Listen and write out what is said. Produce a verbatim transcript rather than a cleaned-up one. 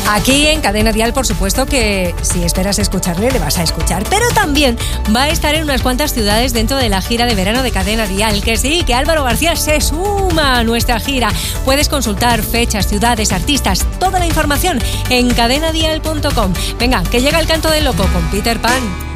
Aquí en Cadena Dial, por supuesto que si esperas escucharle, le vas a escuchar. Pero también va a estar en unas cuantas ciudades dentro de la gira de verano de Cadena Dial. Que sí, que Álvaro García se suma a nuestra gira. Puedes consultar fechas, ciudades, artistas, toda la información en cadena dial punto com. Venga, que llega el canto del loco con Peter Pan.